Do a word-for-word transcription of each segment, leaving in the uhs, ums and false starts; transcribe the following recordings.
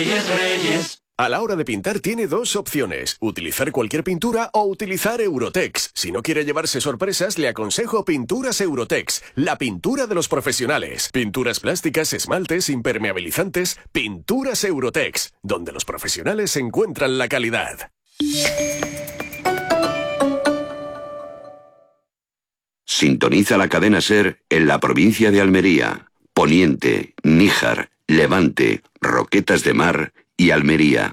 Reyes, Reyes. A la hora de pintar tiene dos opciones, utilizar cualquier pintura o utilizar Eurotex. Si no quiere llevarse sorpresas, le aconsejo Pinturas Eurotex, la pintura de los profesionales. Pinturas plásticas, esmaltes, impermeabilizantes, Pinturas Eurotex, donde los profesionales encuentran la calidad. Sintoniza la cadena SER en la provincia de Almería, Poniente, Níjar, Levante, Roquetas de Mar y Almería.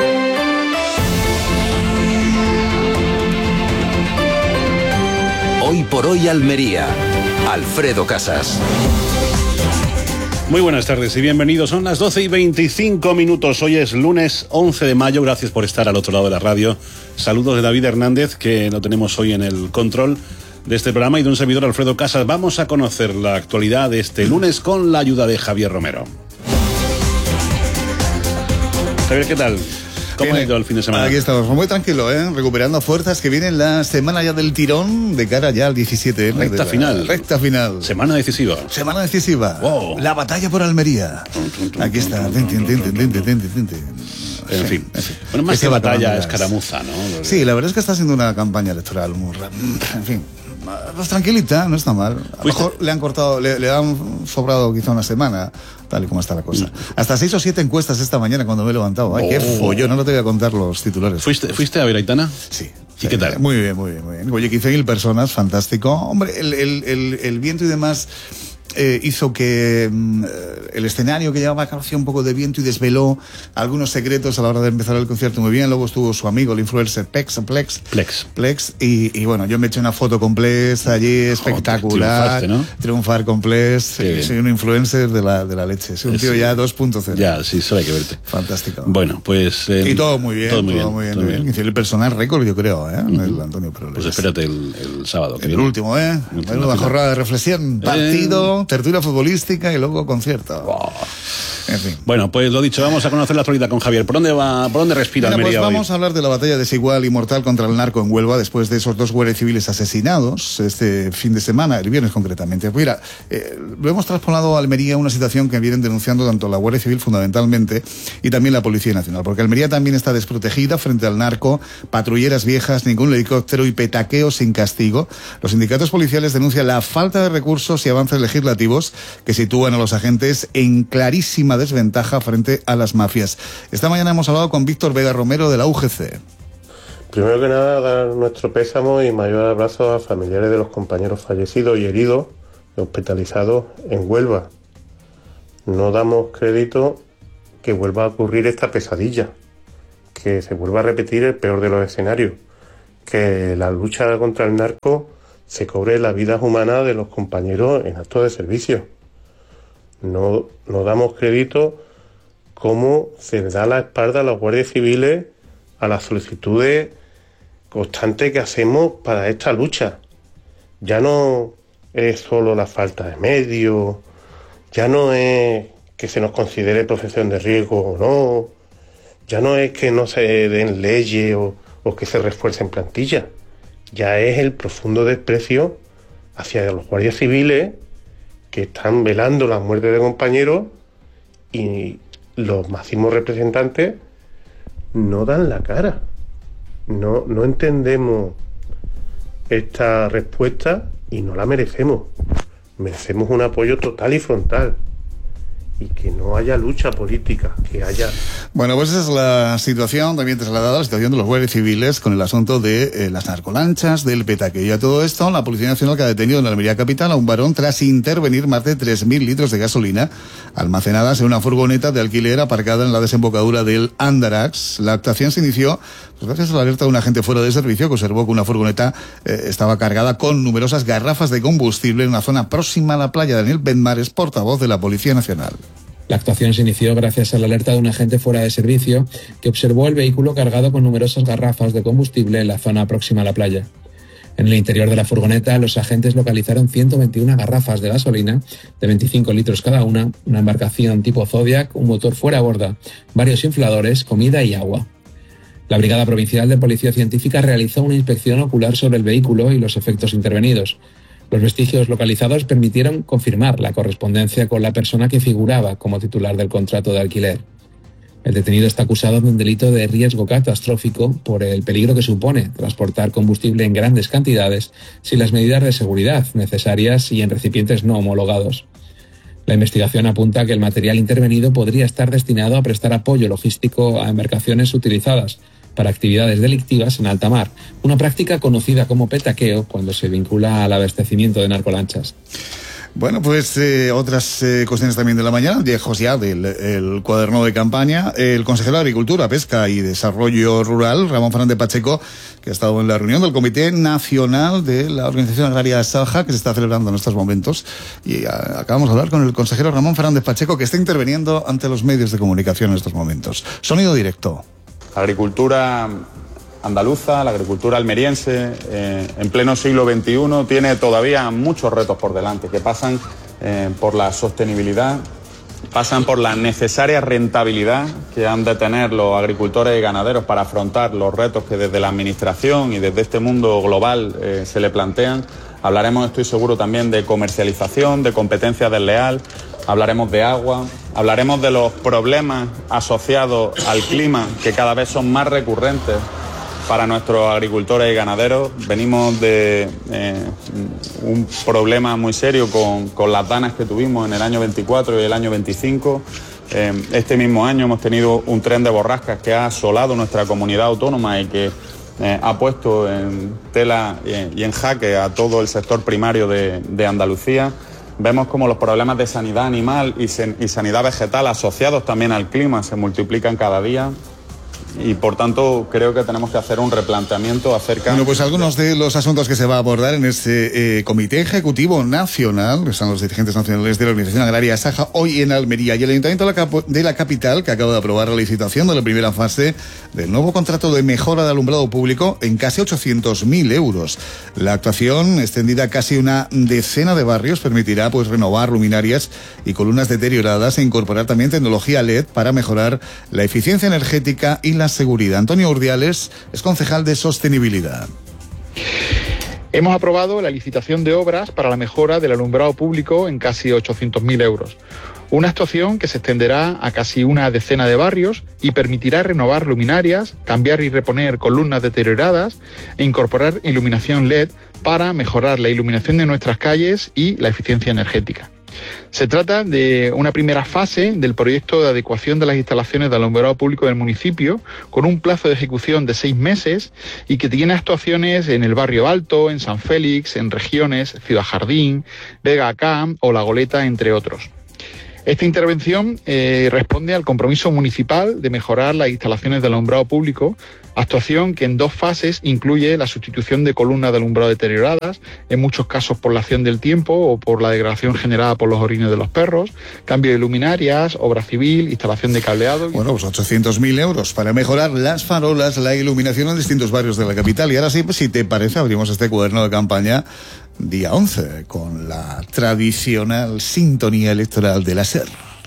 Hoy por hoy Almería. Alfredo Casas. Muy buenas tardes y bienvenidos. Son las doce y veinticinco minutos. Hoy es lunes once de mayo. Gracias por estar al otro lado de la radio. Saludos de David Hernández, que lo tenemos hoy en el control de este programa, y de un servidor, Alfredo Casas. Vamos a conocer la actualidad de este lunes con la ayuda de Javier Romero. Javier, ¿qué tal? ¿Cómo ha ido el fin de semana? Aquí estamos, muy tranquilo, ¿eh? Recuperando fuerzas, que viene la semana ya del tirón de cara ya al diecisiete. Recta final. Recta final. Semana decisiva. Semana decisiva. Wow. La batalla por Almería. Aquí está. En fin. Bueno, más que batalla, escaramuza, ¿no? Sí, la verdad es que está siendo una campaña electoral muy... En fin. Pues tranquilita, no está mal. A lo mejor le han cortado, le, le han sobrado quizá una semana, tal y como está la cosa. Hasta seis o siete encuestas esta mañana cuando me he levantado. Ay, oh. qué follón, no te voy a contar los titulares. ¿Fuiste, ¿fuiste a ver Aitana? Sí. ¿Y sí, qué tal? Muy bien, muy bien, muy bien. Oye, quince mil personas, fantástico. Hombre, el, el, el, el viento y demás... Eh, hizo que mm, el escenario que llevaba hacía un poco de viento y desveló algunos secretos a la hora de empezar el concierto muy bien. Luego estuvo su amigo, el influencer Plex, Plex, Plex, Plex y, y bueno, yo me eché una foto con Plex allí, espectacular. Oh, ¿no? Triunfar con Plex. Sí, soy un influencer de la, de la leche. Soy un tío sí. ya dos punto cero. Ya, sí, solo hay que verte. Fantástico. Bueno, pues... Eh, y todo muy bien, todo muy todo bien. Muy bien, todo muy bien. bien. El personal récord, yo creo, ¿eh? Uh-huh. El Antonio Peroles. Pues espérate el, el sábado. Que el viene. último, ¿eh? Una jornada de reflexión, partido, eh... tertulia futbolística y luego concierto. Wow. En fin. Bueno, pues lo dicho, vamos a conocer la actualidad con Javier. ¿Por dónde va, por dónde respira Mira, Almería pues vamos hoy? a hablar de la batalla desigual y mortal contra el narco en Huelva después de esos dos guardias civiles asesinados este fin de semana, el viernes concretamente. Pues mira, eh, lo hemos traspolado a Almería, una situación que vienen denunciando tanto la Guardia Civil fundamentalmente y también la Policía Nacional, porque Almería también está desprotegida frente al narco, patrulleras viejas, ningún helicóptero y petaqueo sin castigo. Los sindicatos policiales denuncian la falta de recursos y avances legislativos que sitúan a los agentes en clarísima desventaja frente a las mafias. Esta mañana hemos hablado con Víctor Vega Romero de la U G C. Primero que nada, dar nuestro pésamo y mayor abrazo a familiares de los compañeros fallecidos y heridos hospitalizados en Huelva. No damos crédito que vuelva a ocurrir esta pesadilla, que se vuelva a repetir el peor de los escenarios, que la lucha contra el narco se cobre la vida humana de los compañeros en actos de servicio. No, no damos crédito cómo se da la espalda a los guardias civiles a las solicitudes constantes que hacemos para esta lucha. Ya no es solo la falta de medios, ya no es que se nos considere profesión de riesgo o no, ya no es que no se den leyes o, o que se refuercen plantillas, ya es el profundo desprecio hacia los guardias civiles que están velando la muerte de compañeros, y los máximos representantes no dan la cara. No, no entendemos esta respuesta y no la merecemos. Merecemos un apoyo total y frontal. Y que no haya lucha política, que haya... Bueno, pues esa es la situación, también trasladada la situación de los guardias civiles con el asunto de eh, las narcolanchas, del petaqueo. Y a todo esto, la Policía Nacional que ha detenido en la Almería capital a un varón tras intervenir más de tres mil litros de gasolina almacenadas en una furgoneta de alquiler aparcada en la desembocadura del Andarax. La actuación se inició pues, gracias a la alerta de un agente fuera de servicio que observó que una furgoneta eh, estaba cargada con numerosas garrafas de combustible en una zona próxima a la playa. Daniel Benmares, portavoz de la Policía Nacional. La actuación se inició gracias a la alerta de un agente fuera de servicio que observó el vehículo cargado con numerosas garrafas de combustible en la zona próxima a la playa. En el interior de la furgoneta, los agentes localizaron ciento veintiuna garrafas de gasolina de veinticinco litros cada una, una embarcación tipo Zodiac, un motor fuera a borda, varios infladores, comida y agua. La Brigada Provincial de Policía Científica realizó una inspección ocular sobre el vehículo y los efectos intervenidos. Los vestigios localizados permitieron confirmar la correspondencia con la persona que figuraba como titular del contrato de alquiler. El detenido está acusado de un delito de riesgo catastrófico por el peligro que supone transportar combustible en grandes cantidades sin las medidas de seguridad necesarias y en recipientes no homologados. La investigación apunta que el material intervenido podría estar destinado a prestar apoyo logístico a embarcaciones utilizadas para actividades delictivas en alta mar, una práctica conocida como petaqueo cuando se vincula al abastecimiento de narcolanchas. Bueno, pues eh, otras eh, cuestiones también de la mañana, viejos ya del el cuaderno de campaña. El consejero de Agricultura, Pesca y Desarrollo Rural, Ramón Fernández Pacheco, que ha estado en la reunión del Comité Nacional de la Organización Agraria Saja, que se está celebrando en estos momentos. Y a, acabamos de hablar con el consejero Ramón Fernández Pacheco, que está interviniendo ante los medios de comunicación en estos momentos. Sonido directo. La agricultura andaluza, la agricultura almeriense, eh, en pleno siglo veintiuno, tiene todavía muchos retos por delante, que pasan eh, por la sostenibilidad, pasan por la necesaria rentabilidad que han de tener los agricultores y ganaderos para afrontar los retos que desde la administración y desde este mundo global eh, se le plantean. Hablaremos, estoy seguro, también de comercialización, de competencia desleal, hablaremos de agua, hablaremos de los problemas asociados al clima, que cada vez son más recurrentes para nuestros agricultores y ganaderos. Venimos de eh, un problema muy serio con, con las danas que tuvimos en el año veinticuatro y el año veinticinco. Eh, este mismo año hemos tenido un tren de borrascas que ha asolado nuestra comunidad autónoma y que eh, ha puesto en tela y en jaque a todo el sector primario de, de Andalucía. Vemos como los problemas de sanidad animal y, sen, y sanidad vegetal asociados también al clima se multiplican cada día. Y por tanto creo que tenemos que hacer un replanteamiento acerca... Bueno, pues algunos de los asuntos que se va a abordar en este eh, Comité Ejecutivo Nacional, que están los dirigentes nacionales de la Organización Agraria Saja, hoy en Almería, y el Ayuntamiento de la, Cap- de la capital, que acaba de aprobar la licitación de la primera fase del nuevo contrato de mejora de alumbrado público en casi ochocientos mil euros. La actuación, extendida a casi una decena de barrios, permitirá pues renovar luminarias y columnas deterioradas e incorporar también tecnología L E D para mejorar la eficiencia energética y la seguridad. Antonio Urdiales es concejal de Sostenibilidad. Hemos aprobado la licitación de obras para la mejora del alumbrado público en casi ochocientos mil euros. Una actuación que se extenderá a casi una decena de barrios y permitirá renovar luminarias, cambiar y reponer columnas deterioradas e incorporar iluminación L E D para mejorar la iluminación de nuestras calles y la eficiencia energética. Se trata de una primera fase del proyecto de adecuación de las instalaciones de alumbrado público del municipio, con un plazo de ejecución de seis meses y que tiene actuaciones en el Barrio Alto, en San Félix, en Regiones, Ciudad Jardín, Vega Acá o La Goleta, entre otros. Esta intervención eh, responde al compromiso municipal de mejorar las instalaciones de alumbrado público, actuación que en dos fases incluye la sustitución de columnas de alumbrado deterioradas, en muchos casos por la acción del tiempo o por la degradación generada por los orines de los perros, cambio de luminarias, obra civil, instalación de cableado. Bueno, pues ochocientos mil euros para mejorar las farolas, la iluminación en distintos barrios de la capital. Y ahora sí, pues, si te parece, abrimos este cuaderno de campaña día once, con la tradicional sintonía electoral de la SER.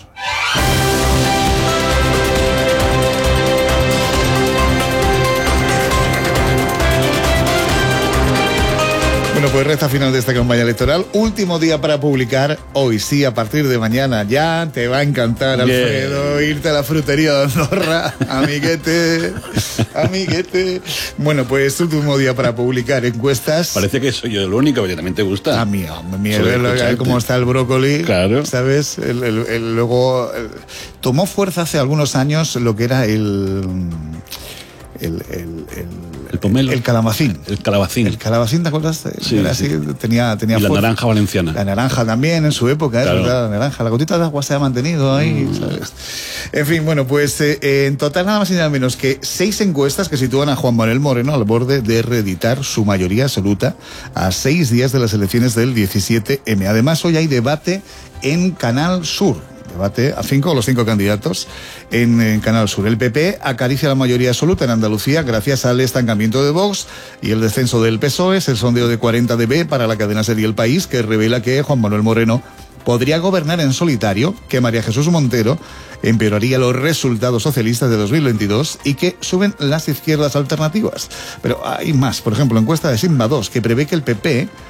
Bueno, pues recta final de esta campaña electoral. Último día para publicar. Hoy sí, a partir de mañana ya te va a encantar, Alfredo, yeah. irte a la frutería de Andorra. Amiguete, amiguete. Bueno, pues último día para publicar encuestas. Parece que soy yo el único, porque también te gusta. A mí, a mí, ver cómo está el brócoli. Claro. ¿Sabes? El, el, el, luego el, tomó fuerza hace algunos años lo que era el... El, el, el, el pomelo. El calabacín. El calabacín. El calabacín, ¿te acuerdas? Sí, Era sí. así, tenía, tenía y la fuerza. naranja valenciana. La naranja también en su época, claro. ¿eh? La naranja. La gotita de agua se ha mantenido ahí, mm. ¿sabes? En fin, bueno, pues eh, en total nada más y nada menos que seis encuestas que sitúan a Juan Manuel Moreno al borde de reeditar su mayoría absoluta a seis días de las elecciones del diecisiete eme. Además, hoy hay debate en Canal Sur. Debate a cinco, los cinco candidatos en, en Canal Sur. El P P acaricia la mayoría absoluta en Andalucía gracias al estancamiento de Vox y el descenso del P S O E. Es el sondeo de cuarenta de B para la cadena SER y El País, que revela que Juan Manuel Moreno podría gobernar en solitario, que María Jesús Montero empeoraría los resultados socialistas de dos mil veintidós y que suben las izquierdas alternativas. Pero hay más. Por ejemplo, encuesta de Sigma dos, que prevé que el P P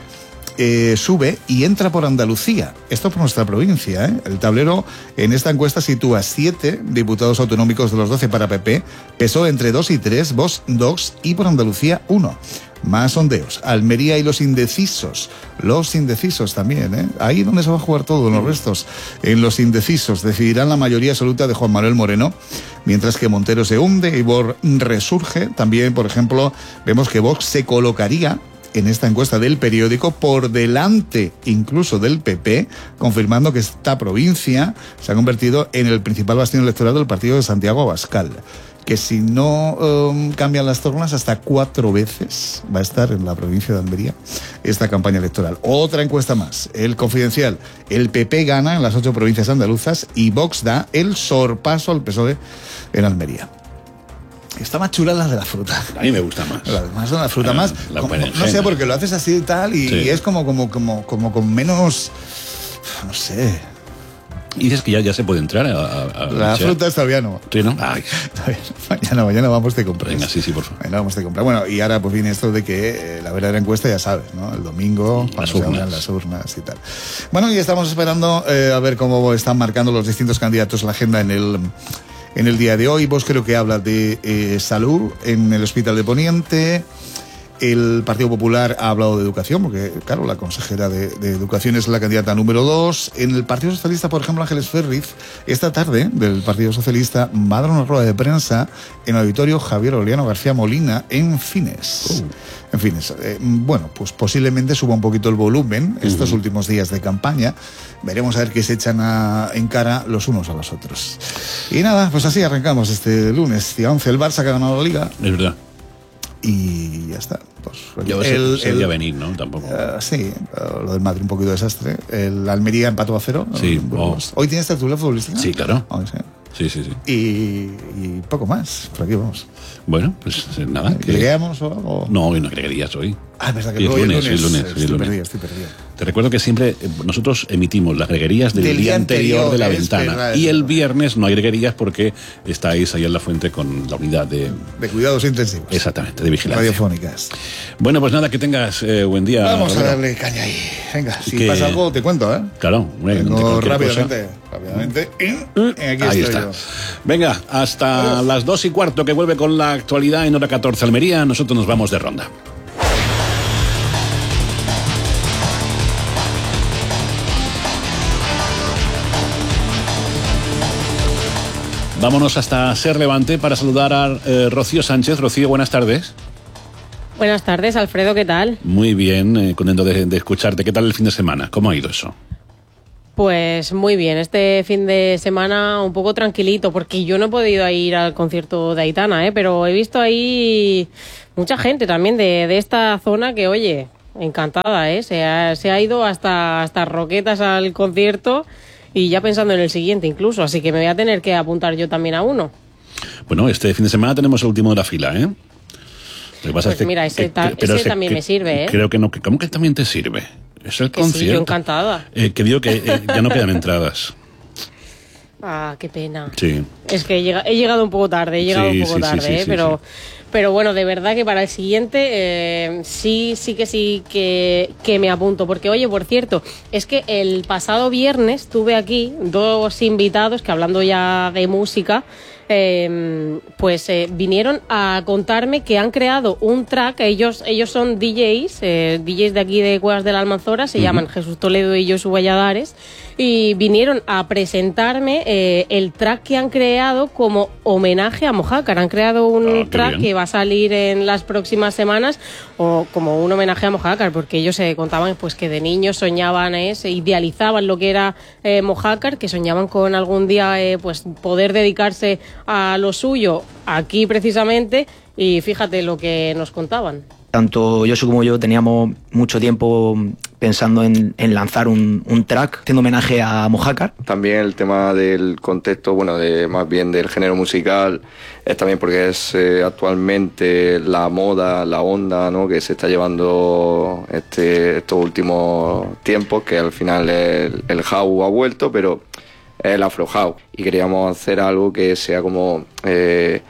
eh, sube y entra por Andalucía. Esto por nuestra provincia, ¿eh? El tablero en esta encuesta sitúa siete diputados autonómicos de los doce para P P, P S O E entre dos y tres, Vox dos y por Andalucía uno. Más sondeos. Almería y los indecisos. Los indecisos también, ¿eh? Ahí donde se va a jugar todo, en los restos. En los indecisos decidirán la mayoría absoluta de Juan Manuel Moreno, mientras que Montero se hunde y Bor resurge. También, por ejemplo, vemos que Vox se colocaría en esta encuesta del periódico por delante incluso del P P, confirmando que esta provincia se ha convertido en el principal bastión electoral del partido de Santiago Abascal, que si no um, cambian las tornas, hasta cuatro veces va a estar en la provincia de Almería esta campaña electoral. Otra encuesta más, El Confidencial. El P P gana en las ocho provincias andaluzas y Vox da el sorpaso al P S O E en Almería. Está más chula la de la fruta. A mí me gusta más. La, más de la fruta, la, más. La como, no sé, porque lo haces así y tal, y, sí. y es como, como, como, como con menos. No sé. Y dices que ya, ya se puede entrar a, a, a la fruta es todavía no. Sí, ¿no? Ay. Mañana, mañana vamos de compras. Venga, sí, sí, por favor. Mañana vamos de compras. Bueno, y ahora pues viene esto de que eh, la verdadera encuesta ya sabes, ¿no? El domingo, las cuando se abran las urnas y tal. Bueno, y estamos esperando eh, a ver cómo están marcando los distintos candidatos la agenda en el. En el día de hoy. Vos creo que habla de eh, salud en el Hospital de Poniente. El Partido Popular ha hablado de educación, porque, claro, la consejera de, de Educación es la candidata número dos. En el Partido Socialista, por ejemplo, Ángeles Ferriz, esta tarde, del Partido Socialista, va a dar una rueda de prensa en el auditorio Javier Aureliano García Molina, en Fines. Oh. En Fines. Eh, bueno, pues posiblemente suba un poquito el volumen estos uh-huh. últimos días de campaña. Veremos a ver qué se echan a, en cara los unos a los otros. Y nada, pues así arrancamos este lunes. Día once, el Barça que ha ganado la Liga. Es verdad. Y ya está. Pues, ya el, se el, venir, ¿no? Tampoco. Uh, sí, uh, lo del Madrid un poquito desastre. El Almería empató a cero. Sí. Oh. Hoy tienes tertulia futbolística. Sí, claro. Hoy, sí. Sí, sí, sí. Y, y poco más. Por aquí vamos. Bueno, pues nada. ¿Agregamos o algo? No, hoy no agregarías hoy. Ah, es verdad que hoy hoy es lunes, lunes, lunes, estoy lunes. perdido, estoy perdido. Te recuerdo que siempre nosotros emitimos las greguerías del, del día, día anterior, anterior de la ventana. Verdad, y el viernes no hay greguerías porque estáis ahí en la fuente con la unidad de... De cuidados intensivos. Exactamente, de vigilancia. Radiofónicas. Bueno, pues nada, que tengas eh, buen día. Vamos Roberto. a darle caña ahí. Venga, si que... pasa algo te cuento, ¿eh? Claro. Vengo rápidamente, cosa. rápidamente. Y aquí ahí estoy está. Yo. Venga, hasta Adiós. las dos y cuarto que vuelve con la actualidad en hora catorce Almería. Nosotros nos vamos de ronda. Vámonos hasta Ser Levante para saludar a eh, Rocío Sánchez. Rocío, buenas tardes. Buenas tardes, Alfredo, ¿qué tal? Muy bien, eh, contento de, de escucharte. ¿Qué tal el fin de semana? ¿Cómo ha ido eso? Pues muy bien, este fin de semana un poco tranquilito, porque yo no he podido ir al concierto de Aitana, ¿eh? Pero he visto ahí mucha gente también de, de esta zona que, oye, encantada, ¿eh? Se ha, se ha ido hasta, hasta Roquetas al concierto. Y ya pensando en el siguiente incluso, así que me voy a tener que apuntar yo también a uno. Bueno, este fin de semana tenemos el último de la fila, ¿eh? Lo que pasa pues es que, mira, ese, que, ta- pero ese es también que, me sirve, ¿eh? Creo que no, que, ¿cómo que también te sirve? Es el que concierto. Sí, yo encantada. Eh, que digo que eh, ya no quedan entradas. Ah, qué pena. Sí. Es que he llegado, he llegado un poco tarde, he llegado sí, un poco sí, tarde, sí, sí, ¿eh? sí, pero... Sí. Pero bueno, de verdad que para el siguiente eh, sí, sí que sí que, que me apunto. Porque, oye, por cierto, es que el pasado viernes tuve aquí dos invitados que, hablando ya de música, eh, pues eh, vinieron a contarme que han creado un track. Ellos ellos son D Js, eh, D Js de aquí de Cuevas de la Almanzora, se uh-huh. llaman Jesús Toledo y Josu Valladares. Y vinieron a presentarme eh, el track que han creado como homenaje a Mojácar. Han creado un oh, track bien. que va a salir en las próximas semanas o como un homenaje a Mojácar, porque ellos se eh, contaban pues que de niños soñaban, eh, se idealizaban lo que era eh, Mojácar, que soñaban con algún día eh, pues poder dedicarse a lo suyo aquí precisamente, y fíjate lo que nos contaban. Tanto Josu como yo teníamos mucho tiempo pensando en, en lanzar un, un track haciendo homenaje a Mojácar. También el tema del contexto, bueno, de más bien del género musical, es también porque es eh, actualmente la moda, la onda, ¿no?, que se está llevando este, estos últimos tiempos, que al final el, el house ha vuelto, pero es el afro house. Y queríamos hacer algo que sea como... Eh,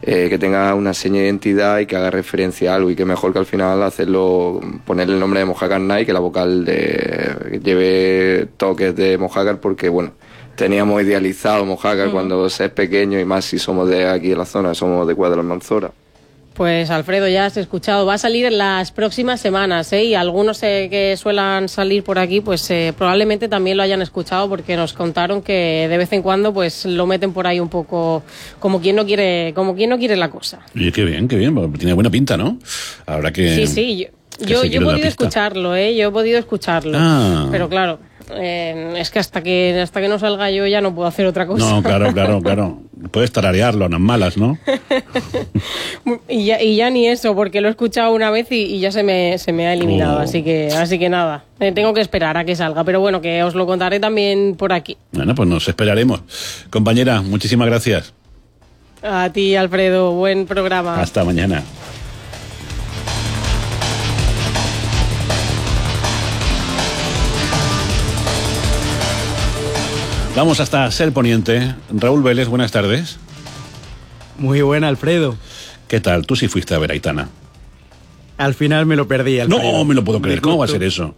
eh, que tenga una seña de identidad y que haga referencia a algo, y que mejor que al final hacerlo, ponerle el nombre de Mojácar Night, que la vocal de, que lleve toques de Mojácar, porque bueno, teníamos idealizado Mojácar mm. cuando se es pequeño, y más si somos de aquí de la zona, somos de Cuadra Almanzora. Pues Alfredo, ya has escuchado, va a salir en las próximas semanas, ¿eh? Y algunos eh, que suelan salir por aquí, pues eh, probablemente también lo hayan escuchado, porque nos contaron que de vez en cuando pues lo meten por ahí un poco como quien no quiere, como quien no quiere la cosa. Y qué bien, qué bien, tiene buena pinta, ¿no? Habrá que... Sí, sí, yo, yo, yo he podido escucharlo, ¿eh? Yo he podido escucharlo, ah. pero claro... Eh, es que hasta que hasta que no salga yo ya no puedo hacer otra cosa. No, claro, claro, claro. Puedes tararearlo, unas malas, ¿no? y, ya, y ya ni eso, porque lo he escuchado una vez y, y ya se me, se me ha eliminado, oh. así que así que nada, eh, tengo que esperar a que salga, pero bueno, que os lo contaré también por aquí. Bueno, pues nos esperaremos. Compañera, muchísimas gracias. A ti, Alfredo, buen programa. Hasta mañana. Vamos hasta Ser Poniente. Raúl Vélez, buenas tardes. Muy buena, Alfredo. ¿Qué tal? Tú sí fuiste a ver a Aitana. Al final me lo perdí, Alfredo. No, me lo puedo creer. ¿Cómo va a ser eso?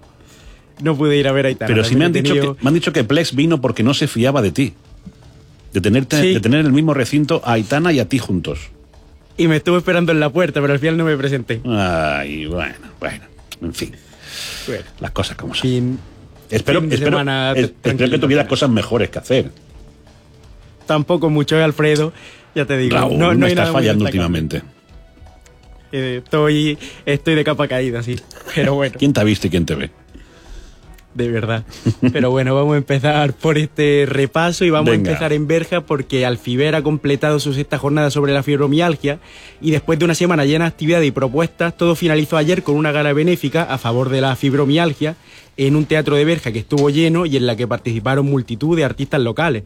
No pude ir a ver a Aitana. Pero sí me han, dicho tenido... que, me han dicho que Plex vino porque no se fiaba de ti. De, tenerte, sí. de tener en el mismo recinto a Aitana y a ti juntos. Y me estuve esperando en la puerta, pero al final no me presenté. Ay, bueno, bueno. En fin. Bueno, las cosas como son. Fin... Espero, espero, es, espero que tuvieras cosas mejores que hacer. Tampoco mucho, Alfredo. Ya te digo. Raúl, no, no me hay estás nada fallando últimamente. Eh, estoy, estoy de capa caída, sí. Pero bueno. ¿Quién te ha visto y quién te ve? De verdad. Pero bueno, vamos a empezar por este repaso y vamos Venga. a empezar en Berja, porque Alfiber ha completado su sexta jornada sobre la fibromialgia, y después de una semana llena de actividades y propuestas, todo finalizó ayer con una gala benéfica a favor de la fibromialgia en un teatro de Berja que estuvo lleno y en la que participaron multitud de artistas locales.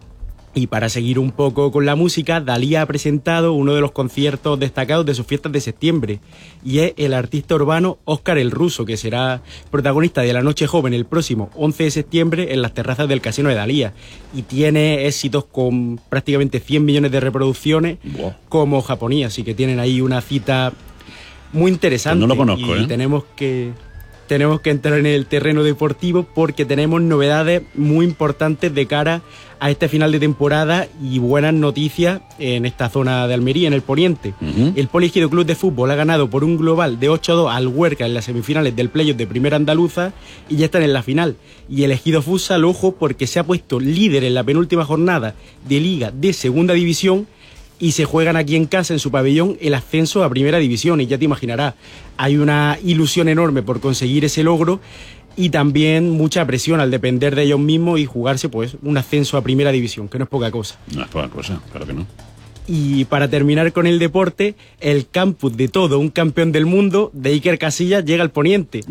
Y para seguir un poco con la música, Dalía ha presentado uno de los conciertos destacados de sus fiestas de septiembre, y es el artista urbano Óscar el Ruso, que será protagonista de la Noche Joven el próximo once de septiembre en las terrazas del Casino de Dalía, y tiene éxitos con prácticamente cien millones de reproducciones wow. como Japonía, así que tienen ahí una cita muy interesante. Pues no lo conozco, y ¿eh? tenemos que... Tenemos que entrar en el terreno deportivo porque tenemos novedades muy importantes de cara a este final de temporada y buenas noticias en esta zona de Almería, en el poniente. Uh-huh. El Poliegido Club de Fútbol ha ganado por un global de ocho a dos al Huerca en las semifinales del playoff de Primera Andaluza y ya están en la final. Y el Ejido Futsal, ojo, porque se ha puesto líder en la penúltima jornada de Liga de Segunda División, y se juegan aquí en casa, en su pabellón, el ascenso a Primera División. Y ya te imaginarás, hay una ilusión enorme por conseguir ese logro y también mucha presión al depender de ellos mismos y jugarse pues un ascenso a Primera División, que no es poca cosa. No es poca cosa, claro que no. Y para terminar con el deporte, el campus de todo un campeón del mundo de Iker Casillas llega al poniente.